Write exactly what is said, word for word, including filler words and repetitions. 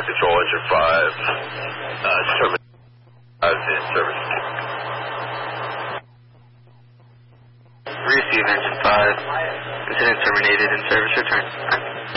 Control Engine five, uh, determined as in service. Receive Engine five. Incident terminated in service return.